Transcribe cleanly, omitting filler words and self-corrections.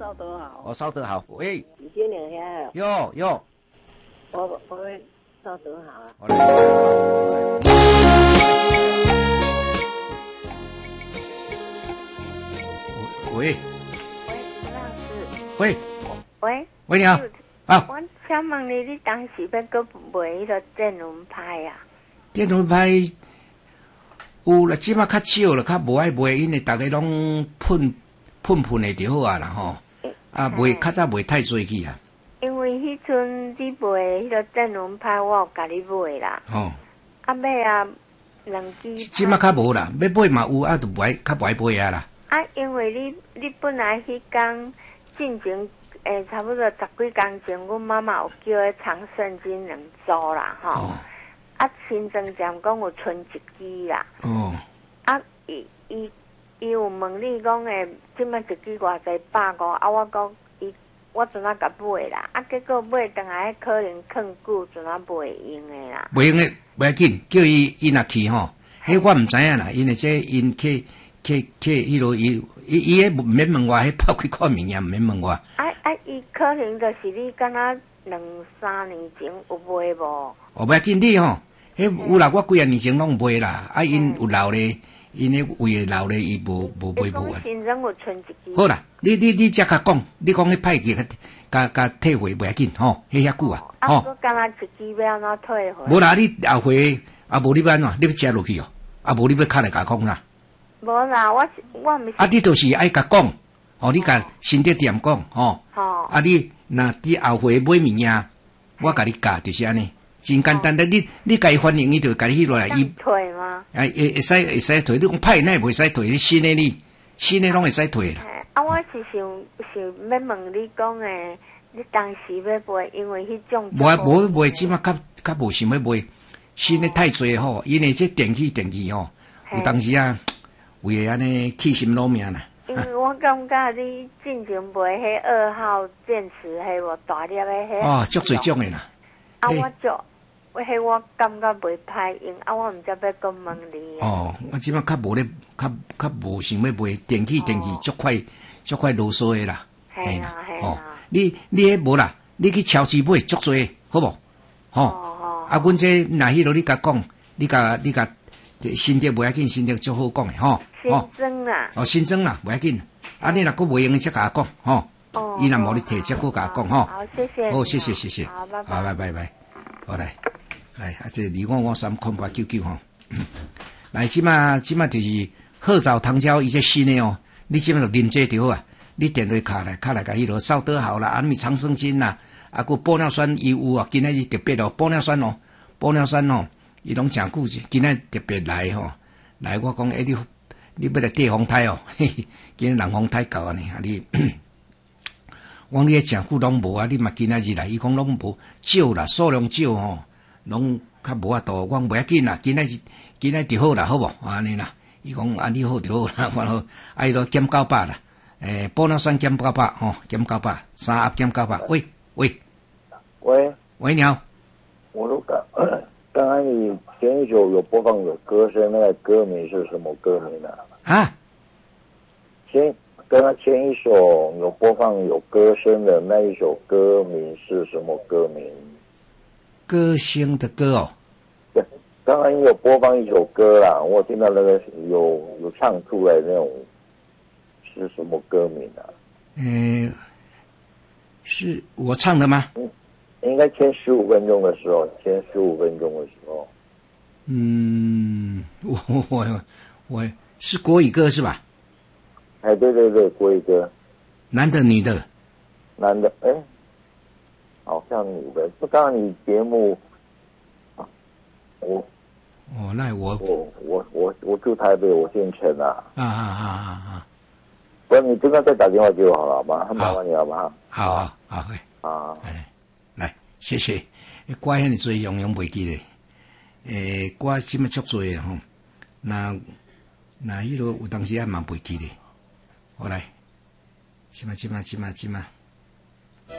邵德好。 哦，邵德好，喂， 你今年遐有， 我邵德好啊。 我来，喂，喂， 喂， 喂，你好，啊， 我想问你当时要搁卖迄个电轮拍啊？ 电轮拍有啦，即马较少啦，较无爱卖，因为大家拢喷的就好啊啦吼，啊，卖较早卖太多去啊。 因为迄阵你卖迄个电轮拍，我有甲你买啦。 吼， 啊，买啊2支。 即马较无啦，要买嘛有，啊，就无爱较无爱买啊啦。 啊，因为你本来迄天进前差不多10几工前，阮妈妈有叫迄长圣经2组啦，吼。 哦。 啊，新庄站讲有剩1支啦。 哦。 啊，伊有问你讲即摆1支偌济150，啊，我讲我阵仔甲买啦，啊，结果买倒来可能囥久，阵仔袂用的啦。 袂用的，袂要紧，叫伊若去吼，迄我毋知影啦，因为这因去迄落伊迄毋免问我，迄跑去看物件毋免问我。 伊可能就是你敢若2-3年前有买无？ 哦，袂要紧，你吼，迄有啦，我几啊年前拢买啦，啊，因有留咧，因迄位诶留咧，伊无买无啊。 新庄有剩1支。 好啦，你则甲讲，你讲迄派去甲退回袂要紧吼，迄遐久啊，吼。 啊，我敢若1支要安怎退回？ 无啦，你后回啊，无你要安怎？你要食落去哦，啊，无你要卡来甲讲啦。 无啦，我毋是。 啊，你就是爱甲讲，哦，你甲新店店讲，吼。 吼。 啊，你若伫后回买物件，我甲你教就是安尼，真简单的。你甲伊反映，伊就甲你迄落来，伊退吗？ 会使退。你讲歹那袂使退，新的拢会使退啦。 啊，我是想要问你讲你当时要买，因为迄种。 无卖，即马较无想要卖，新的太侪吼，因为这电器吼，有当时啊，为安尼起心劳命啦。 因为我感觉你进前卖迄2号电池迄无大粒的迄。 哦，足侪种的啦。 啊，迄我感觉袂歹用，啊，我毋知要搁问你。 哦，我即马较无咧，较无想要卖电器足快啰嗦的啦。 系啦， 哦，你迄无啦，你去超市买足侪，好无？吼。啊，阮这若迄落你甲讲，你甲新店袂要紧，新店足好讲的吼。 新庄啦。 哦，新庄啦，袂要紧。啊，你若搁袂用，则甲我讲吼。 哦。 伊若无你摕，则搁甲我讲吼。 好，谢谢。 好，谢谢。 好，拜拜。好，拜。好来，啊，这2553899吼。来，即马就是鹤藻糖胶，伊这新的哦。你即马就啉这就好啊。你电话卡来甲迄落邵德好啦，啊，咪长生津啦，啊，个玻尿酸伊有啊，今仔日特别哦，玻尿酸哦，伊拢诚久，今仔特别来吼，来我讲你要来地方台哦，嘿嘿，今日人方台够安尼，啊你，我讲你诚久拢无啊，你嘛今仔日来，伊讲拢无少啦，数量少吼，拢较无法度，我讲袂要紧啦，今仔就好啦，好无？安尼啦，伊讲安尼好就好啦，我讲啊伊都减900啦。玻尿酸减900吼，减900，3盒减900。喂，你好。 我都刚才你前一首有播放有歌声，那个歌名是什么歌名呢？ 啊？ 刚刚前一首有播放有歌声的那一首歌名是什么歌名？ 歌星的歌哦。 对，刚刚有播放一首歌啦，我听到那个有唱出来那种。是什么歌名啊？ 是我唱的吗？ 应该前15分钟的时候， 我是国语歌是吧？ 哎，对，国语歌。 男的女的？ 男的，好像女的。刚刚你节目，我住台北，我姓陈啊。 啊。 不，你这个再打电话给我好了，好吗？麻烦你好吗？ 好，来，谢谢。歌遐尼多，样袂记咧。歌即么足多吼，那迄落有当时也嘛袂记咧。好来，即嘛。